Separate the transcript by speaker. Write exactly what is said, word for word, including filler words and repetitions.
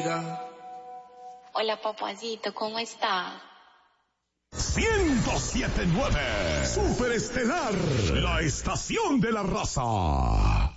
Speaker 1: diga.
Speaker 2: Hola, papacito, ¿cómo está?
Speaker 3: ciento siete punto nueve Superestelar, la estación de la raza.